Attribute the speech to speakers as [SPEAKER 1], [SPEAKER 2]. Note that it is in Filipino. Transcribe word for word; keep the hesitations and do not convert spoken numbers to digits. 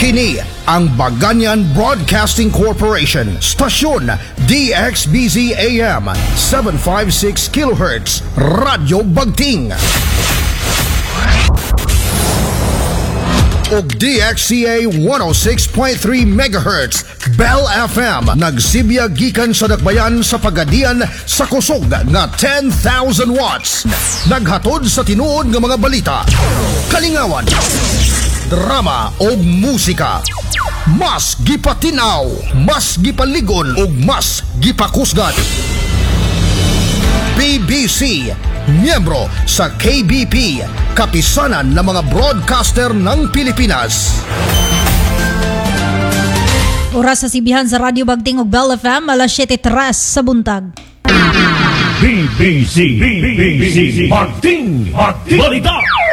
[SPEAKER 1] Kini ang Baganyan Broadcasting Corporation, stasyon D X B Z A M seven fifty-six kilohertz, Radyo Bagting. Og D X C A one oh six point three megahertz, Bell F M, nagsibya gikan sa dakbayan sa Pagadian sa kusog nga ten thousand watts. Naghatod sa tinuod nga mga balita, kalingawan, drama o musika. Mas gipatinaw, mas gipaligon ug mas gipakusgan. B B C, miyembro sa K B P, kapisanan ng mga broadcaster ng Pilipinas.
[SPEAKER 2] Oras sa sibihan sa Radyo Bagting ug Bell F M, alas siyete tres sa buntag.
[SPEAKER 3] B B C, B B C Bagting, Bagting, Balita.